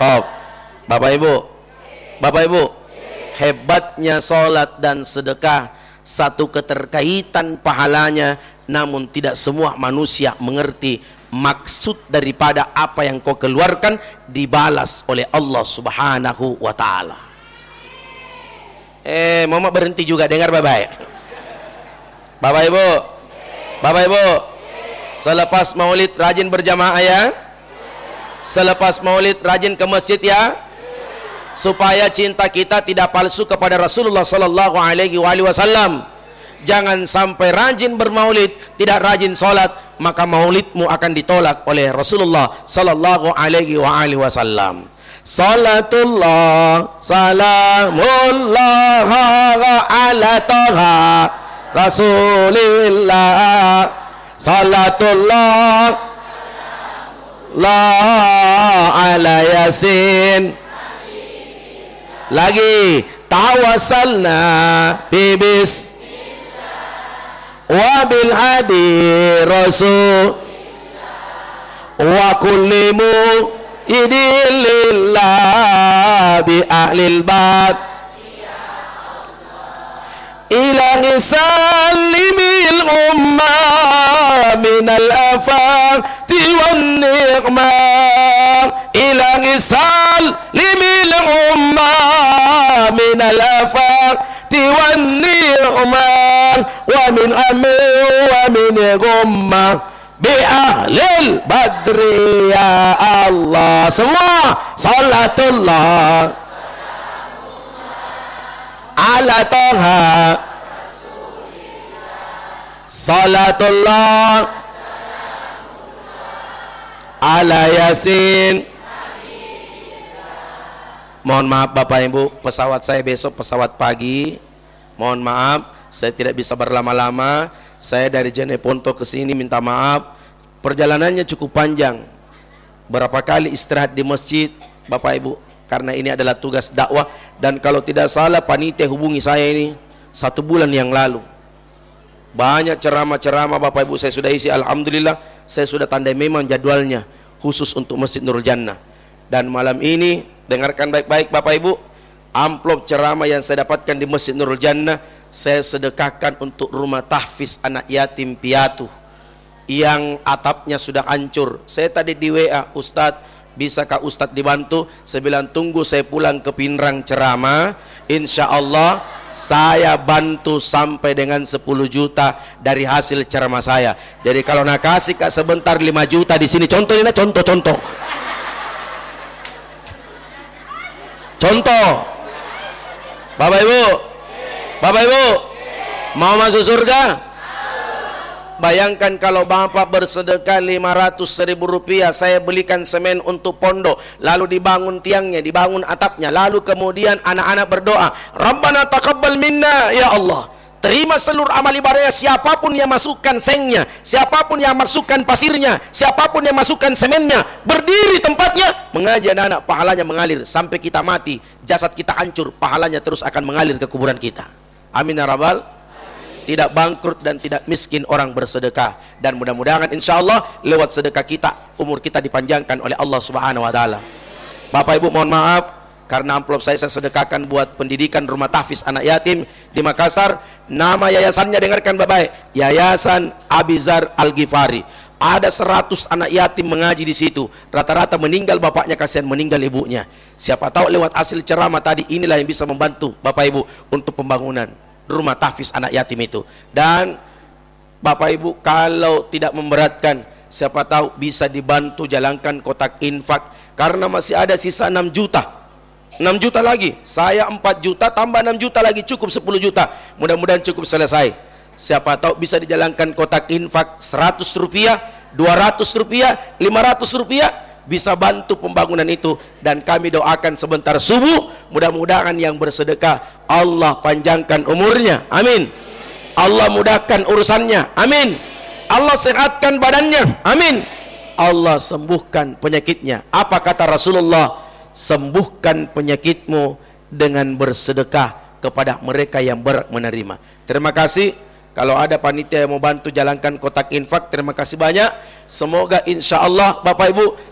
Oh, Bapak Ibu, hebatnya sholat dan sedekah, satu keterkaitan pahalanya, namun tidak semua manusia mengerti maksud daripada apa yang kau keluarkan dibalas oleh Allah Subhanahu wa Ta'ala. Mama berhenti juga, dengar baik-baik. Bapak Ibu, selepas maulid rajin berjamaah ya. Selepas maulid rajin ke masjid ya, supaya cinta kita tidak palsu kepada Rasulullah sallallahu alaihi wasallam. Jangan sampai rajin bermaulid, tidak rajin sholat, maka maulidmu akan ditolak oleh Rasulullah sallallahu alaihi wasallam. Salatullah salamullah ala taha Rasulillah. Salatullah la ala yasin. Lagi tawassalna bibis wa bil hadi rasul wa kullimu idilillah bi ahlil bad ilahi salimil ummah minal afati wan ni'mah ilahi salimil ummah minal afati wan ni'mah wa min amin wa min gummah bi ahlil badri ya Allah. Semua salatullah ala taha salatullah ala yasin. Mohon maaf Bapak Ibu, pesawat saya besok pesawat pagi. Mohon maaf, saya tidak bisa berlama-lama. Saya dari Jeneponto ke sini minta maaf. Perjalanannya cukup panjang. Berapa kali istirahat di masjid Bapak Ibu, karena ini adalah tugas dakwah. Dan kalau tidak salah panitia hubungi saya ini 1 bulan yang lalu. Banyak ceramah-ceramah Bapak Ibu saya sudah isi. Alhamdulillah saya sudah tandai memang jadwalnya khusus untuk Masjid Nurul Jannah. Dan malam ini dengarkan baik-baik Bapak Ibu, amplop ceramah yang saya dapatkan di Masjid Nurul Jannah saya sedekahkan untuk rumah tahfiz anak yatim piatu yang atapnya sudah hancur. Saya tadi di WA, Ustadz, bisakah Ustadz dibantu? Saya bilang tunggu saya pulang ke Pinrang ceramah, insya Allah saya bantu sampai dengan 10 juta dari hasil ceramah saya. Jadi kalau nak kasih kak sebentar 5 juta di sini, contoh ini, contoh Bapak Ibu mau masuk surga? Bayangkan kalau Bapak bersedekah 500.000 rupiah, saya belikan semen untuk pondok, lalu dibangun tiangnya, dibangun atapnya, lalu kemudian anak-anak berdoa, Rabbana taqabbal minna ya Allah, terima seluruh amal ibadahnya. Siapapun yang masukkan sengnya, siapapun yang masukkan pasirnya, siapapun yang masukkan semennya, berdiri tempatnya mengaji anak-anak, pahalanya mengalir sampai kita mati, jasad kita hancur, pahalanya terus akan mengalir ke kuburan kita. Amin ya rabbal. Tidak bangkrut dan tidak miskin orang bersedekah. Dan mudah-mudahan insya Allah lewat sedekah kita umur kita dipanjangkan oleh Allah Subhanahu wa Ta'ala. Bapak Ibu mohon maaf, karena amplop saya sedekahkan buat pendidikan rumah tahfiz anak yatim di Makassar. Nama yayasannya dengarkan baik-baik, Yayasan Abizar Al-Ghifari. Ada 100 anak yatim mengaji di situ. Rata-rata meninggal bapaknya, kasihan meninggal ibunya. Siapa tahu lewat hasil ceramah tadi inilah yang bisa membantu Bapak Ibu untuk pembangunan rumah tahfiz anak yatim itu. Dan Bapak Ibu kalau tidak memberatkan, siapa tahu bisa dibantu jalankan kotak infak, karena masih ada sisa 6 juta. 6 juta lagi, saya 4 juta tambah 6 juta lagi, cukup 10 juta. Mudah-mudahan cukup selesai. Siapa tahu bisa dijalankan kotak infak 100 rupiah, 200 rupiah, 500 rupiah, bisa bantu pembangunan itu. Dan kami doakan sebentar subuh, mudah-mudahan yang bersedekah Allah panjangkan umurnya, amin. Allah mudahkan urusannya, amin. Allah sehatkan badannya, amin. Allah sembuhkan penyakitnya. Apa kata Rasulullah? Sembuhkan penyakitmu dengan bersedekah kepada mereka yang berhak menerima. Terima kasih. Kalau ada panitia yang mau bantu jalankan kotak infak, terima kasih banyak. Semoga insya Allah Bapak Ibu